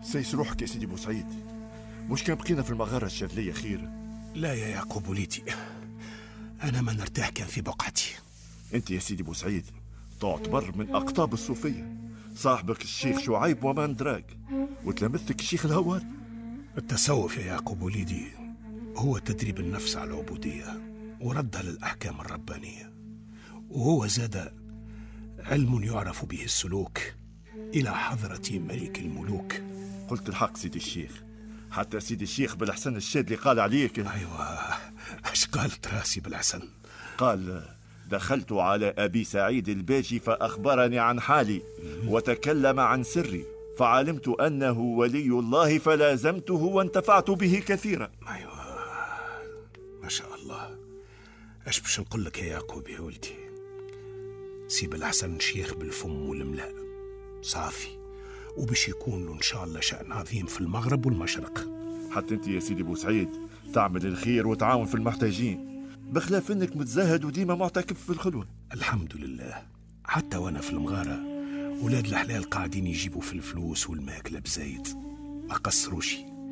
سيس روحك يا سيدي بوسعيد، مش كان بقينا في المغارة الشاذلية خير؟ لا يا يعقوب وليدي، أنا ما نرتاح كان في بقعتي. أنت يا سيدي بوسعيد تعتبر من أقطاب الصوفية، صاحبك الشيخ شعيب ومان دراك، وتلامذتك الشيخ الهواري. التصوف يا يعقوب وليدي هو تدريب النفس على العبودية وردها للأحكام الربانية، وهو زاد علم يعرف به السلوك إلى حضرة ملك الملوك. قلت الحق سيدي الشيخ، حتى سيدي الشيخ بالحسن الشاذلي قال عليك. أيوة، اش قالت راسي بالحسن؟ قال: دخلت على أبي سعيد الباجي فأخبرني عن حالي وتكلم عن سري، فعلمت أنه ولي الله فلازمته وانتفعت به كثيرا. أيوة ما شاء الله. اش باش نقول لك يا يعقوب يا ولدي، سيب الحسن شيخ بالفم والملاء صافي، وباش يكون له إن شاء الله شأن عظيم في المغرب والمشرق. حتى أنت يا سيدي بوسعيد تعمل الخير وتعاون في المحتاجين، بخلاف أنك متزاهد وديما معتكف في الخلوة. الحمد لله. حتى وأنا في المغارة ولاد الحلال قاعدين يجيبوا في الفلوس والماكلة بزايد، ما قصروش،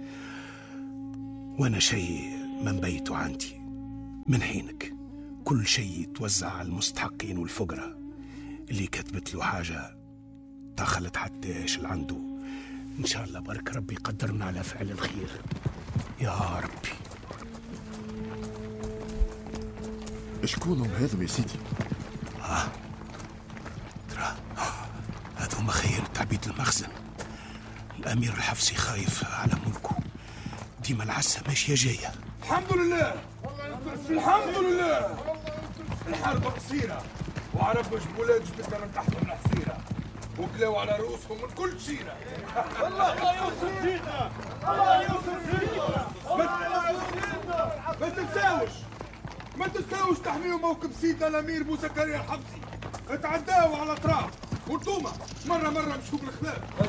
وأنا شيء ما نبيته عندي من حينك. كل شيء يتوزع على المستحقين والفقراء، اللي كتبت له حاجة دخلت حتى ايش اللي عنده. ان شاء الله بارك ربي يقدرنا على فعل الخير يا ربي. شكونهم هذم يا سيدي؟ ترى هذو مخير تعبيد المخزن. الامير الحفصي خايف على ملكه، ديما العسة ماشية جاية. الحمد لله الحمد لله. الحرب قصيرة وعرب جبولات جبتنا من تحت الحصيرة، وكلاو على رؤوسهم من كل شيرة. الله يوسف فينا، الله يوسف فينا. ما تنساوش تحميوا موكب سيدنا الامير بو زكريا الحفصي، اتعداوا على الاطراف، وانتوما مرة مشوا بالخلاف.